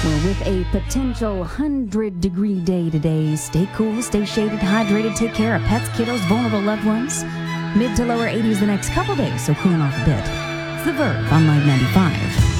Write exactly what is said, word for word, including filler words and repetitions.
Well, with a potential one hundred degree day today, stay cool, stay shaded, hydrated, take care of pets, kiddos, vulnerable loved ones. Mid to lower eighties the next couple days, so cooling off a bit. It's The Verve on Live ninety-five.